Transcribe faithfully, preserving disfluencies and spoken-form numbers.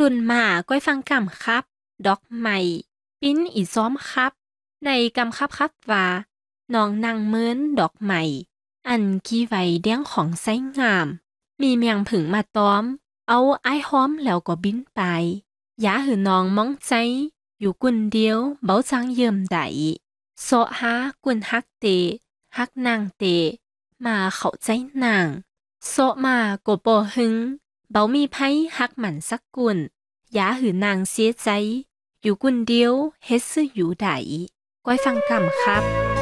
รุ่นมาก้อยฟังกำครับดอกใหม่ปิ้นอีซ้อมครับ ในกำครับครับว่าน้องนางเมินดอกใหม่ อันกี้ไว้เดี้ยงของไซงาม มีเมียงผึ่งมาต้อม เอาไอ้ห้อมแล้วก็บินไปอย่าหือน้องมองใจ อยู่กุนเดียวเบาจังเยิมไดโซหากุนฮักเตฮักนางเต มาเข้าใจนางโซมาโกโปหึงเบามีไพ่ฮักหมันสักกุนอย่าหือนางเสียใจ อยู่กุนเดียวเฮ็ดซื่ออยู่ไดก้อยฟังกำครับ